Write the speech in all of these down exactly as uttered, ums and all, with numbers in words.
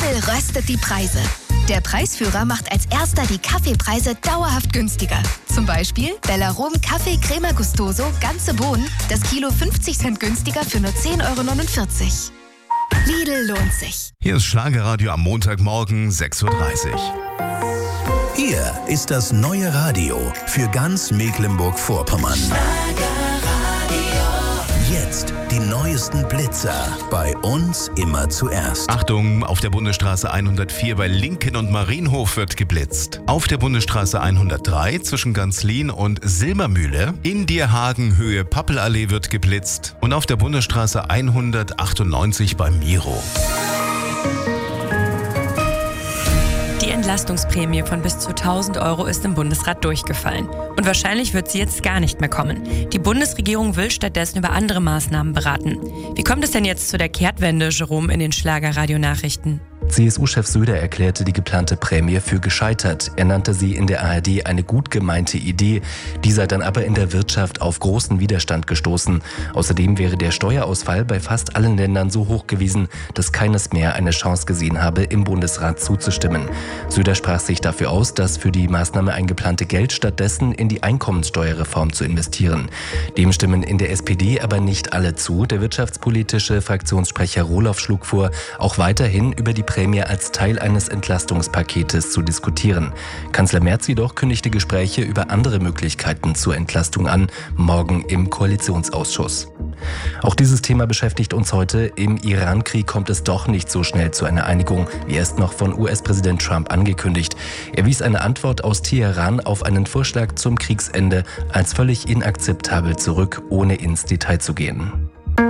Lidl röstet die Preise. Der Preisführer macht als erster die Kaffeepreise dauerhaft günstiger. Zum Beispiel Bellarom Kaffee Crema Gustoso, ganze Bohnen, das Kilo fünfzig Cent günstiger für nur zehn Euro neunundvierzig. Lidl lohnt sich. Hier ist Schlagerradio am Montagmorgen sechs Uhr dreißig. Hier ist das neue Radio für ganz Mecklenburg-Vorpommern. Jetzt die neuesten Blitzer. Bei uns immer zuerst. Achtung, auf der Bundesstraße hundertvier bei Linken und Marienhof wird geblitzt. Auf der Bundesstraße hundertdrei zwischen Ganzlin und Silbermühle. In Dierhagen Höhe Pappelallee wird geblitzt. Und auf der Bundesstraße hundertachtundneunzig bei Miro. Die Entlastungsprämie von bis zu tausend Euro ist im Bundesrat durchgefallen. Und wahrscheinlich wird sie jetzt gar nicht mehr kommen. Die Bundesregierung will stattdessen über andere Maßnahmen beraten. Wie kommt es denn jetzt zu der Kehrtwende, Jerome, in den Schlager-Radio-Nachrichten? C S U-Chef Söder erklärte die geplante Prämie für gescheitert. Er nannte sie in der A R D eine gut gemeinte Idee. Die sei dann aber in der Wirtschaft auf großen Widerstand gestoßen. Außerdem wäre der Steuerausfall bei fast allen Ländern so hoch gewesen, dass keines mehr eine Chance gesehen habe, im Bundesrat zuzustimmen. Söder sprach sich dafür aus, das für die Maßnahme eingeplante Geld stattdessen in die Einkommenssteuerreform zu investieren. Dem stimmen in der S P D aber nicht alle zu. Der wirtschaftspolitische Fraktionssprecher Rohloff schlug vor, auch weiterhin über die Prämie als Teil eines Entlastungspaketes zu diskutieren. Kanzler Merz jedoch kündigte Gespräche über andere Möglichkeiten zur Entlastung an, morgen im Koalitionsausschuss. Auch dieses Thema beschäftigt uns heute. Im Iran-Krieg kommt es doch nicht so schnell zu einer Einigung, wie erst noch von U S-Präsident Trump angekündigt. Er wies eine Antwort aus Teheran auf einen Vorschlag zum Kriegsende als völlig inakzeptabel zurück, ohne ins Detail zu gehen.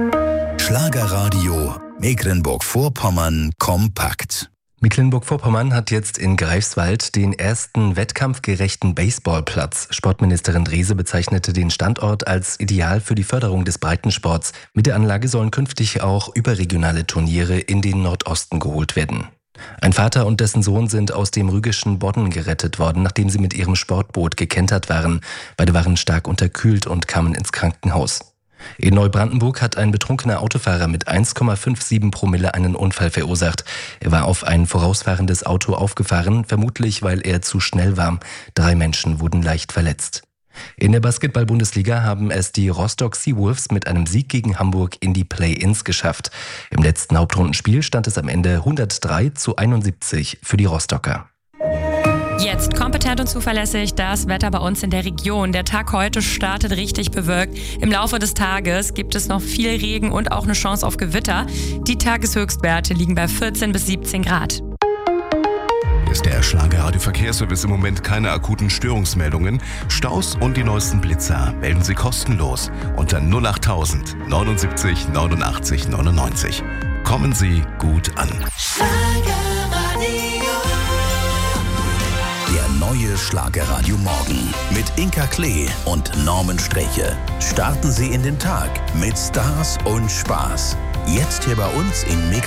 Schlagerradio Mecklenburg-Vorpommern kompakt. Mecklenburg-Vorpommern hat jetzt in Greifswald den ersten wettkampfgerechten Baseballplatz. Sportministerin Drese bezeichnete den Standort als ideal für die Förderung des Breitensports. Mit der Anlage sollen künftig auch überregionale Turniere in den Nordosten geholt werden. Ein Vater und dessen Sohn sind aus dem rügischen Bodden gerettet worden, nachdem sie mit ihrem Sportboot gekentert waren. Beide waren stark unterkühlt und kamen ins Krankenhaus. In Neubrandenburg hat ein betrunkener Autofahrer mit eins Komma siebenundfünfzig Promille einen Unfall verursacht. Er war auf ein vorausfahrendes Auto aufgefahren, vermutlich weil er zu schnell war. Drei Menschen wurden leicht verletzt. In der Basketball-Bundesliga haben es die Rostock Seawolves mit einem Sieg gegen Hamburg in die Play-ins geschafft. Im letzten Hauptrundenspiel stand es am Ende hundertdrei zu einundsiebzig für die Rostocker. Jetzt kompetent und zuverlässig das Wetter bei uns in der Region. Der Tag heute startet richtig bewölkt. Im Laufe des Tages gibt es noch viel Regen und auch eine Chance auf Gewitter. Die Tageshöchstwerte liegen bei vierzehn bis siebzehn Grad. Hier ist der Schlagerradio Verkehrsservice. Im Moment keine akuten Störungsmeldungen. Staus und die neuesten Blitzer melden Sie kostenlos unter null achttausend neunundsiebzig neunundachtzig neunundneunzig. Kommen Sie gut an. Der neue Schlagerradio Morgen mit Inka Klee und Norman Streche. Starten Sie in den Tag mit Stars und Spaß. Jetzt hier bei uns in Mecklenburg.